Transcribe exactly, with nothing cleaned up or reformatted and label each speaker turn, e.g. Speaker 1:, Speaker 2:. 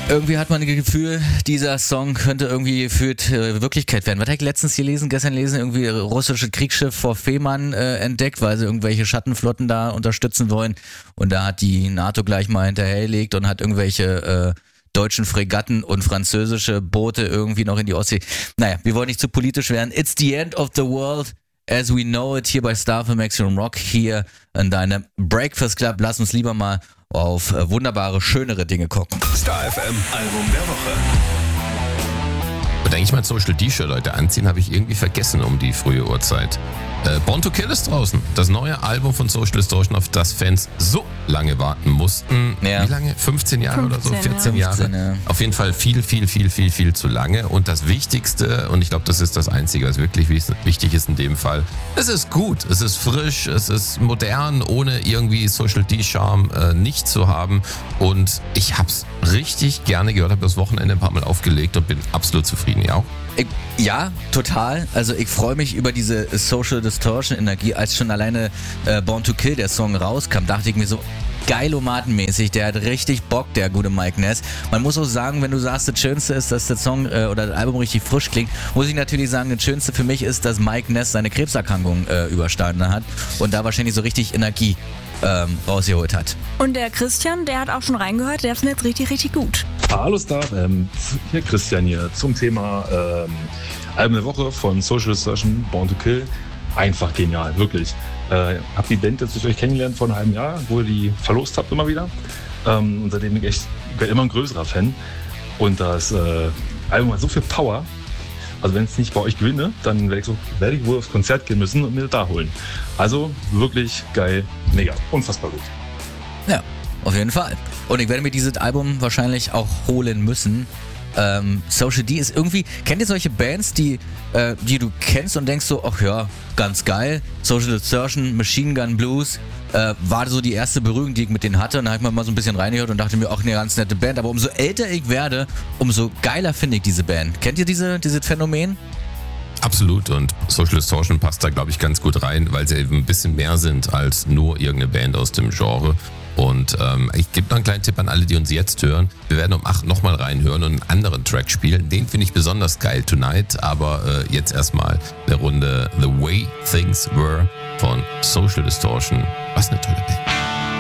Speaker 1: Irgendwie hat man das Gefühl, dieser Song könnte irgendwie für äh, Wirklichkeit werden. Was habe ich letztens gelesen, gestern gelesen, irgendwie russische Kriegsschiff vor Fehmarn äh, entdeckt, weil sie irgendwelche Schattenflotten da unterstützen wollen. Und da hat die NATO gleich mal hinterhergelegt und hat irgendwelche äh, deutschen Fregatten und französische Boote irgendwie noch in die Ostsee. Naja, wir wollen nicht zu politisch werden. It's the end of the world as we know it hier bei Star F M Maximum Rock hier in deinem Breakfast Club. Lass uns lieber mal auf äh, wunderbare, schönere Dinge gucken.
Speaker 2: Star F M Album der Woche.
Speaker 3: Und eigentlich mal Social D-Shirt, Leute, anziehen habe ich irgendwie vergessen um die frühe Uhrzeit. Äh, Born to Kill ist draußen. Das neue Album von Social Distortion, auf das Fans so lange warten mussten.
Speaker 1: Ja.
Speaker 3: Wie lange? fünfzehn Jahre
Speaker 4: fünfzehn,
Speaker 3: oder so? vierzehn
Speaker 1: ja.
Speaker 3: Jahre?
Speaker 1: fünfzehn, ja.
Speaker 3: Auf jeden Fall viel, viel, viel, viel, viel zu lange. Und das Wichtigste, und ich glaube, das ist das Einzige, was wirklich wichtig ist in dem Fall, es ist gut, es ist frisch, es ist modern, ohne irgendwie Social D-Charme äh, nicht zu haben. Und ich habe es richtig gerne gehört, habe das Wochenende ein paar Mal aufgelegt und bin absolut zufrieden. Ja auch?
Speaker 1: Ich, ja, total. Also ich freue mich über diese Social Distortion Energie. Als schon alleine äh, Born to Kill, der Song rauskam, dachte ich mir so, geilomatenmäßig, der hat richtig Bock, der gute Mike Ness. Man muss auch sagen, wenn du sagst, das Schönste ist, dass der Song äh, oder das Album richtig frisch klingt, muss ich natürlich sagen, das Schönste für mich ist, dass Mike Ness seine Krebserkrankung äh, überstanden hat und da wahrscheinlich so richtig Energie ähm, rausgeholt hat.
Speaker 4: Und der Christian, der hat auch schon reingehört, der findet es richtig, richtig gut.
Speaker 5: Hallo Star, ähm, hier Christian hier zum Thema ähm, Album der Woche von Social Distortion, Born to Kill. Einfach genial, wirklich. Äh, hab die Band jetzt durch euch kennengelernt vor einem halben Jahr, wo ihr die verlost habt immer wieder. Ähm, und seitdem bin ich echt, ich werde immer ein größerer Fan. Und das äh, Album hat so viel Power. Also wenn es nicht bei euch gewinne, dann werde ich, so, werd ich wohl aufs Konzert gehen müssen und mir das da holen. Also wirklich geil, mega, unfassbar gut.
Speaker 1: Ja, auf jeden Fall. Und ich werde mir dieses Album wahrscheinlich auch holen müssen. Ähm, Social D ist irgendwie, kennt ihr solche Bands, die, äh, die du kennst und denkst so, ach ja, ganz geil, Social Distortion, Machine Gun Blues, äh, war so die erste Berührung, die ich mit denen hatte und da habe ich mal so ein bisschen reingehört und dachte mir, ach, eine ganz nette Band, aber umso älter ich werde, umso geiler finde ich diese Band. Kennt ihr diese, dieses Phänomen?
Speaker 3: Absolut, und Social Distortion passt da, glaube ich, ganz gut rein, weil sie eben ein bisschen mehr sind als nur irgendeine Band aus dem Genre. Und ähm, ich gebe noch einen kleinen Tipp an alle, die uns jetzt hören. Wir werden um acht nochmal reinhören und einen anderen Track spielen. Den finde ich besonders geil, Tonight. Aber äh, jetzt erstmal eine Runde The Way Things Were von Social Distortion. Was eine tolle Band.